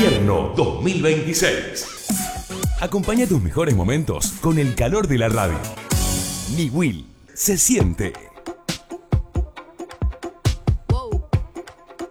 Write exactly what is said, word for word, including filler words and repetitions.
Invierno dos mil veintiséis. Acompaña tus mejores momentos con el calor de la radio. Niwil se siente.